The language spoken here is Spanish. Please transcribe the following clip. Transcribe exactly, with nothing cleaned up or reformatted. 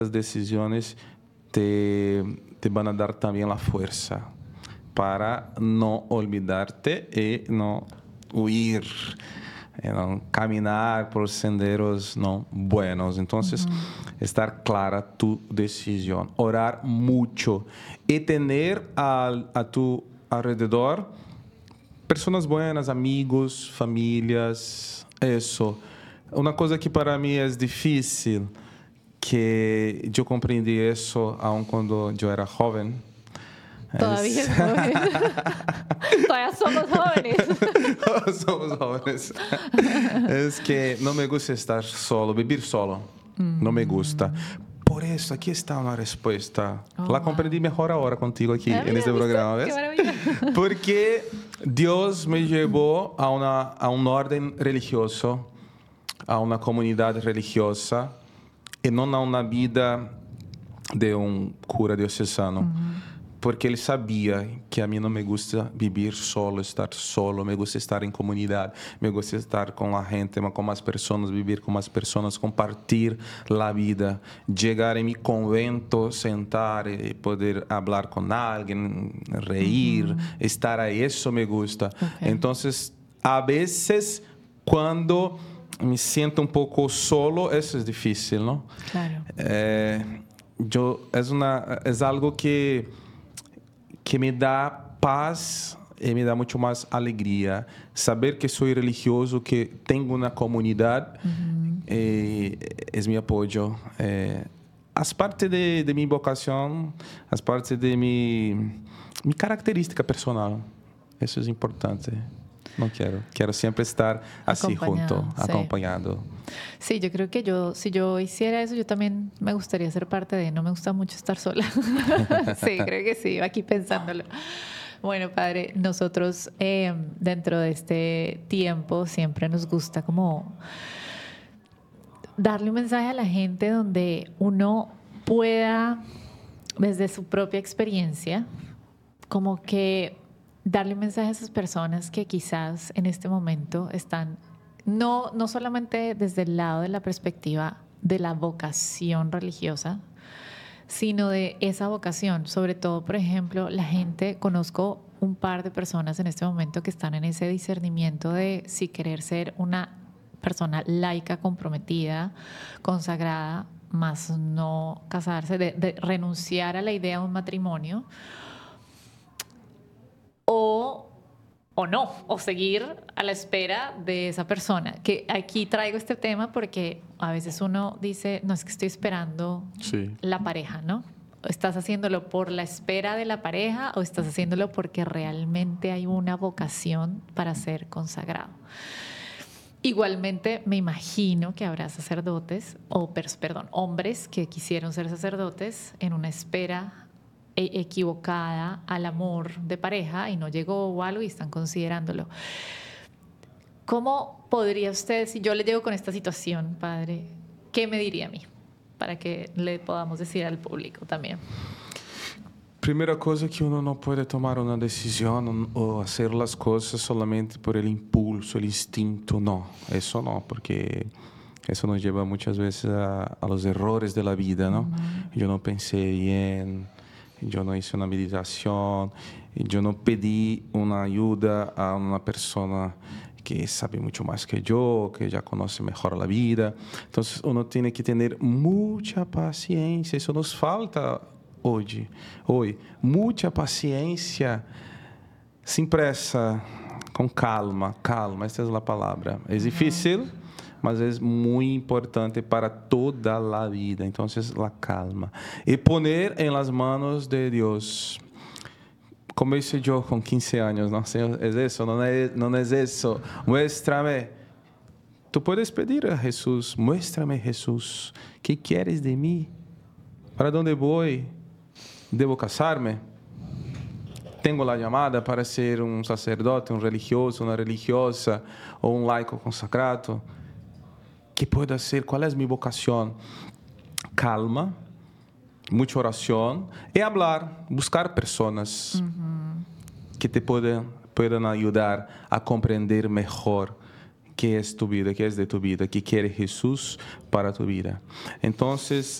Las decisiones te, te van a dar también la fuerza para no olvidarte y no huir, y no caminar por senderos no buenos. Entonces, uh-huh. estar clara tu decisión, orar mucho y tener a, a tu alrededor personas buenas, amigos, familias, eso. Una cosa que para mí es difícil, que yo comprendí eso aun cuando yo era joven. Todavía es joven. Todavía somos jóvenes. Somos jóvenes. Es que no me gusta estar solo, vivir solo. Mm. No me gusta. Por eso, aquí está una respuesta. Oh, La comprendí wow. mejor ahora contigo aquí, ah, en este programa, ¿ves? Qué maravilla. Porque Dios me llevó a, una, a un orden religioso, a una comunidad religiosa, e não a uma vida de um cura diocesano. Uhum. Porque ele sabia que a mim não me gusta viver solo, estar solo, me gusta estar em comunidade, me gusta estar com a gente, com as pessoas, viver com as pessoas, compartilhar a vida, chegar em mi convento, sentar e poder falar com alguém, reír, uhum. estar aí, isso me gusta. Okay. Então, a vezes, quando me siento un poco solo, eso es difícil, ¿no? Claro. Eh, yo, es, una, es algo que, que me da paz y me da mucho más alegría. Saber que soy religioso, que tengo una comunidad, uh-huh. eh, es mi apoyo. Eh, as parte de, de mi vocación, as parte de mi, mi característica personal. Eso es importante. No quiero, quiero siempre estar así junto, sí. acompañado. Sí, yo creo que yo, si yo hiciera eso, yo también me gustaría ser parte de, no me gusta mucho estar sola. Sí, creo que sí, aquí pensándolo. Bueno, padre, nosotros eh, dentro de este tiempo siempre nos gusta como darle un mensaje a la gente donde uno pueda, desde su propia experiencia, como que darle un mensaje a esas personas que quizás en este momento están, no, no solamente desde el lado de la perspectiva de la vocación religiosa, sino de esa vocación. Sobre todo, por ejemplo, la gente, conozco un par de personas en este momento que están en ese discernimiento de si querer ser una persona laica, comprometida, consagrada, más no casarse, de, de renunciar a la idea de un matrimonio, O, o no, o seguir a la espera de esa persona. Que aquí traigo este tema porque a veces uno dice, no, es que estoy esperando sí. la pareja, ¿no? ¿Estás haciéndolo por la espera de la pareja o estás haciéndolo porque realmente hay una vocación para ser consagrado? Igualmente, me imagino que habrá sacerdotes, o perdón, hombres que quisieron ser sacerdotes en una espera equivocada al amor de pareja y no llegó o algo y están considerándolo. ¿Cómo podría usted, si yo le llego con esta situación, padre, qué me diría a mí para que le podamos decir al público también? Primera cosa, que uno no puede tomar una decisión o hacer las cosas solamente por el impulso, el instinto, no, eso no, porque eso nos lleva muchas veces a, a los errores de la vida, ¿no? Uh-huh. Yo no pensé bien, yo no hice una meditación, yo no pedí una ayuda a una persona que sabe mucho más que yo, que ya conoce mejor la vida. Entonces uno tiene que tener mucha paciencia, eso nos falta hoy, hoy. Mucha paciencia, sin pressa, con calma, calma, esta es la palabra. Es difícil, mas é muito importante para toda a vida. Então, a calma. E poner em las manos de Deus. Como disse eu com quinze anos, não sei, é isso? Não é, não é isso? Muéstrame. Tu puedes pedir a Jesus, muéstrame, Jesus, que queres de mim? Para onde vou? Devo casar-me? Tenho a chamada para ser um sacerdote, um religioso, uma religiosa ou um laico consagrado? ¿Qué puedo hacer? ¿Cuál es mi vocación? Calma, mucha oración y hablar, buscar personas uh-huh. que te puedan, puedan ayudar a comprender mejor qué es tu vida, qué es de tu vida, qué quiere Jesús para tu vida. Entonces,